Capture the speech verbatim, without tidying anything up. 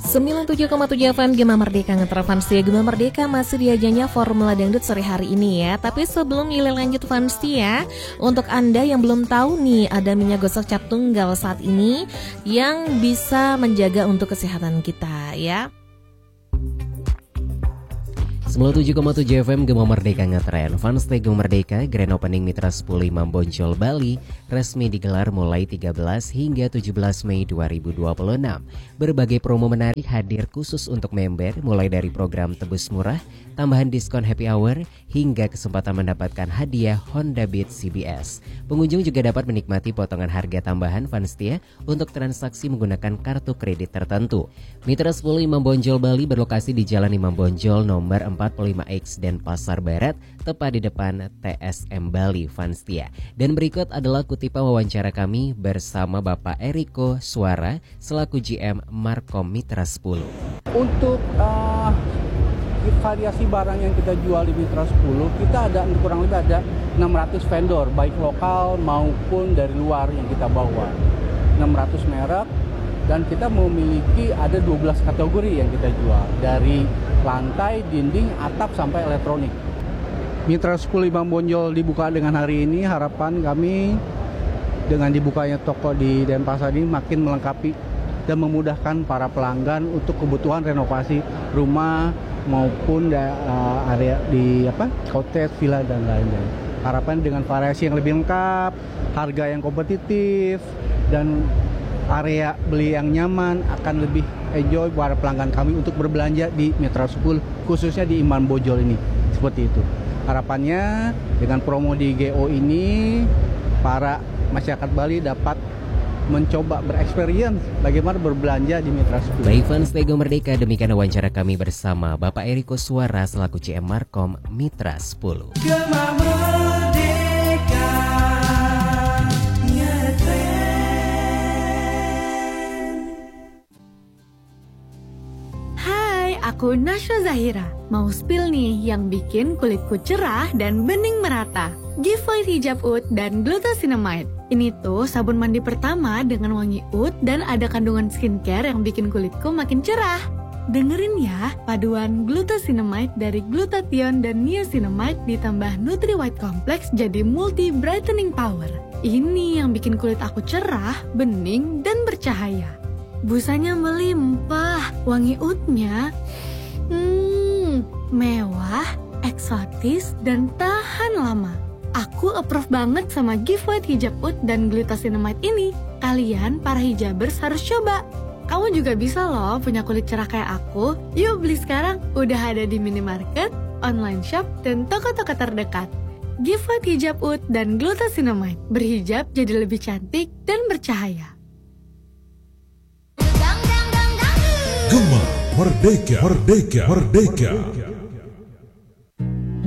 sembilan puluh tujuh koma tujuh F M Gema Merdeka ngeter Fansia. Gema Merdeka masih diajanya Formula Dangdut sore hari ini ya. Tapi sebelum nilai lanjut Fansia, untuk Anda yang belum tahu nih, ada minyak gosok cap tunggal saat ini yang bisa menjaga untuk kesehatan kita ya. sembilan puluh tujuh koma tujuh F M Gema Merdeka ngetren. Fanstay Gema Merdeka Grand Opening Mitra sepuluh Imam Bonjol Bali resmi digelar mulai tiga belas hingga tujuh belas Mei dua ribu dua puluh enam. Berbagai promo menarik hadir khusus untuk member, mulai dari program tebus murah, tambahan diskon happy hour, hingga kesempatan mendapatkan hadiah Honda Beat C B S. Pengunjung juga dapat menikmati potongan harga tambahan Fanstia untuk transaksi menggunakan kartu kredit tertentu. Mitra sepuluh Imam Bonjol Bali berlokasi di Jalan Imam Bonjol nomor empat puluh lima X dan Pasar Barat, tepat di depan T S M Bali Fanstia. Dan berikut adalah kutipan wawancara kami bersama Bapak Eriko Suara selaku G M Markom Mitra sepuluh. Untuk uh, variasi barang yang kita jual di Mitra sepuluh, kita ada kurang lebih ada enam ratus vendor, baik lokal maupun dari luar yang kita bawa. enam ratus merek, dan kita memiliki ada dua belas kategori yang kita jual, dari lantai, dinding, atap, sampai elektronik. Mitra sepuluh Imam Bonjol dibuka dengan hari ini, harapan kami dengan dibukanya toko di Denpasar ini makin melengkapi dan memudahkan para pelanggan untuk kebutuhan renovasi rumah maupun da, uh, area di apa cottage, villa, dan lain-lain. Harapan dengan variasi yang lebih lengkap, harga yang kompetitif, dan area beli yang nyaman akan lebih enjoy para pelanggan kami untuk berbelanja di Mitra sepuluh, khususnya di Imam Bonjol ini. Seperti itu. Harapannya dengan promo di G O ini, para masyarakat Bali dapat mencoba bereksperience bagaimana berbelanja di Mitra sepuluh. Baik fans Gema Merdeka, demikian wawancara kami bersama Bapak Eriko Suara selaku C M Markom Mitra sepuluh. Gema Merdeka ngetren. Hai, aku Nasya Zahira. Mau spill nih yang bikin kulitku cerah dan bening merata. Giveaway hijab oud dan glucosinamide. Ini tuh sabun mandi pertama dengan wangi oud dan ada kandungan skincare yang bikin kulitku makin cerah. Dengerin ya, paduan glucosinamide dari glutathione dan niacinamide ditambah Nutri White Complex jadi multi brightening power. Ini yang bikin kulit aku cerah, bening, dan bercahaya. Busanya melimpah, wangi oudnya hmm, mewah, eksotis, dan tahan lama. Aku approve banget sama giveaway hijab oud dan glucosinamide ini. Kalian para hijabers harus coba. Kamu juga bisa loh punya kulit cerah kayak aku. Yuk beli sekarang, udah ada di minimarket, online shop, dan toko-toko terdekat. Giveaway hijab oud dan glucosinamide. Berhijab jadi lebih cantik dan bercahaya. Gema Merdeka, Merdeka, Merdeka.